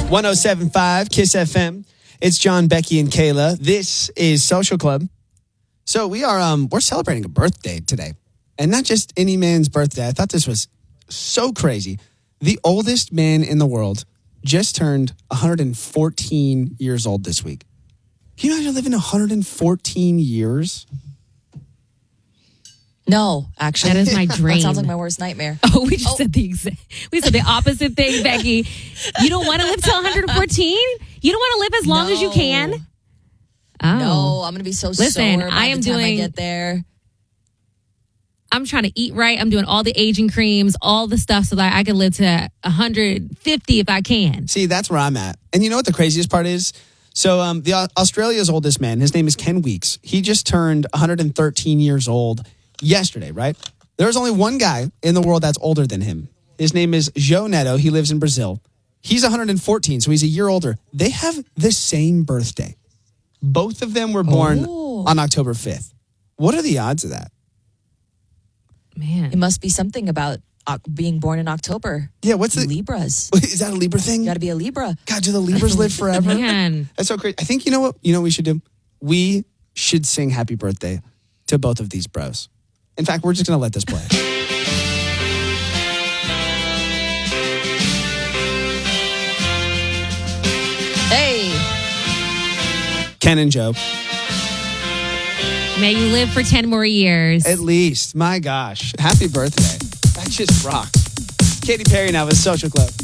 107.5 Kiss FM. It's John, Becky, and Kayla. This is Social Club. So we're celebrating a birthday today. And not just any man's birthday. I thought this was so crazy. The oldest man in the world just turned 114 years old this week. Can you imagine living 114 years? No, actually. That is my dream. That sounds like my worst nightmare. Oh, we said the opposite thing, Becky. You don't want to live till 114? You don't want to live as long as you can? Oh. No, I'm going to be so sore by the time I get there. I'm trying to eat right. I'm doing all the aging creams, all the stuff so that I can live to 150 if I can. See, that's where I'm at. And you know what the craziest part is? So the Australia's oldest man, his name is Ken Weeks. He just turned 113 years old yesterday, right? There's only one guy in the world that's older than him. His name is João Neto. He lives in Brazil. He's 114, so he's a year older. They have the same birthday. Both of them were born on October 5th. What are the odds of that? Man. It must be something about being born in October. Yeah, what's the Libras? Is that a Libra thing? You got to be a Libra. God, do the Libras live forever? Man. That's so crazy. I think you know what we should do? We should sing happy birthday to both of these bros. In fact, we're just going to let this play. Hey. Ken and Joe. May you live for 10 more years. At least. My gosh. Happy birthday. That just rocked. Katy Perry now with Social Club.